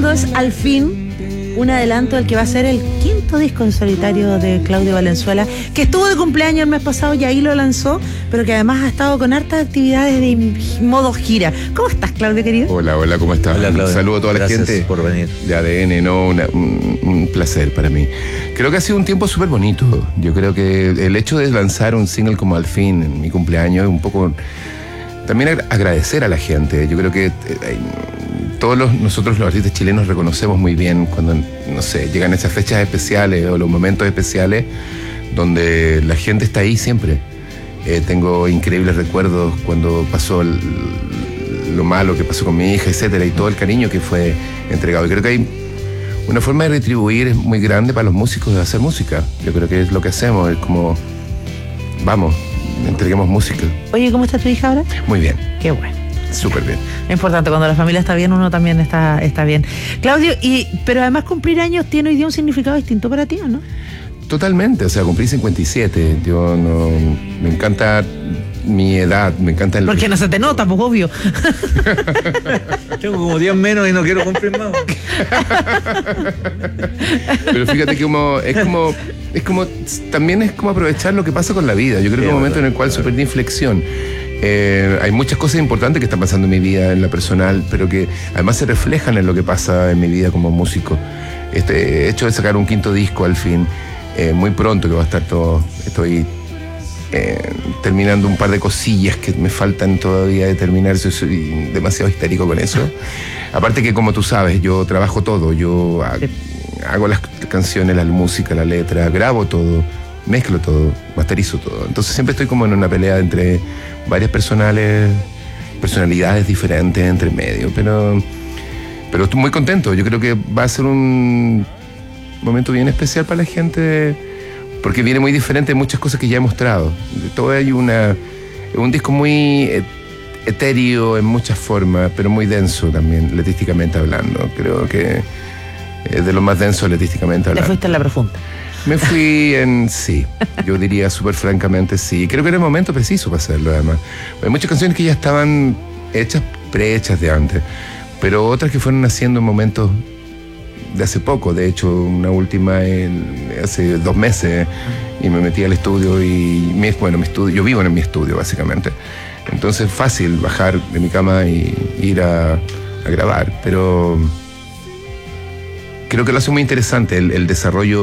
escuchando es Al Fin, un adelanto del que va a ser el quinto disco en solitario de Claudio Valenzuela, que estuvo de cumpleaños el mes pasado y ahí lo lanzó, pero que además ha estado con hartas actividades de modo gira. ¿Cómo estás, Claudio, querido? Hola, ¿cómo estás? Hola, Claudio. Un saludo a toda la gente. Gracias por venir. De ADN, ¿no? Un placer para mí. Creo que ha sido un tiempo súper bonito. Yo creo que el hecho de lanzar un single como Al Fin en mi cumpleaños es un poco también agradecer a la gente. Yo creo que nosotros los artistas chilenos reconocemos muy bien cuando, no sé, llegan esas fechas especiales o los momentos especiales donde la gente está ahí siempre. Tengo increíbles recuerdos cuando pasó lo malo que pasó con mi hija, etcétera, y todo el cariño que fue entregado. Y creo que hay una forma de retribuir muy grande para los músicos de hacer música. Yo creo que es lo que hacemos, es como, vamos, entreguemos música. Oye, ¿cómo está tu hija ahora? Muy bien. Qué bueno. Súper bien. Es importante, cuando la familia está bien, uno también está bien. Claudio, pero además cumplir años tiene hoy día un significado distinto para ti, ¿o no? Totalmente, o sea, cumplí 57. Yo no, me encanta mi edad, me encanta el... Porque no se te nota, pues obvio. Tengo como 10 menos y no quiero cumplir más. Pero fíjate que también es como aprovechar lo que pasa con la vida. Yo creo que es un momento en el cual súper de inflexión. Hay muchas cosas importantes que están pasando en mi vida, en la personal, pero que además se reflejan en lo que pasa en mi vida como músico. Este hecho de sacar un quinto disco Al Fin, muy pronto que va a estar todo. Estoy terminando un par de cosillas que me faltan todavía de terminar. Soy demasiado histérico con eso. Aparte que, como tú sabes, yo trabajo todo. Yo hago las canciones, la música, la letra, grabo todo, mezclo todo, masterizo todo. Entonces siempre estoy como en una pelea entre varias personalidades diferentes entre medio, pero estoy muy contento. Yo creo que va a ser un momento bien especial para la gente, porque viene muy diferente de muchas cosas que ya he mostrado. Todo hay un disco muy etéreo en muchas formas, pero muy denso también, letísticamente hablando. Creo que es de lo más denso letísticamente hablando. Te fuiste en la profunda. Me fui sí, yo diría súper francamente sí. Creo que era el momento preciso para hacerlo, además. Hay muchas canciones que ya estaban prehechas de antes, pero otras que fueron naciendo en momentos de hace poco. De hecho, una última hace 2 meses, y me metí al estudio mi estudio, yo vivo en mi estudio básicamente. Entonces fácil bajar de mi cama y ir a grabar, pero creo que lo hace muy interesante el desarrollo